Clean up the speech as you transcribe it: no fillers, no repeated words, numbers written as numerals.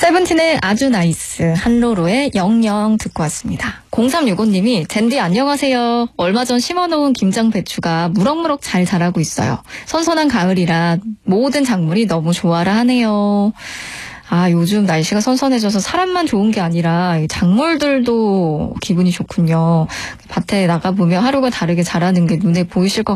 세븐틴의 아주 나이스, 한로로의 영영 듣고 왔습니다. 0365님이 젠디 안녕하세요. 얼마 전 심어놓은 김장 배추가 무럭무럭 잘 자라고 있어요. 선선한 가을이라 모든 작물이 너무 좋아라 하네요. 아, 요즘 날씨가 선선해져서 사람만 좋은 게 아니라 작물들도 기분이 좋군요. 밭에 나가보면 하루가 다르게 자라는 게 눈에 보이실 것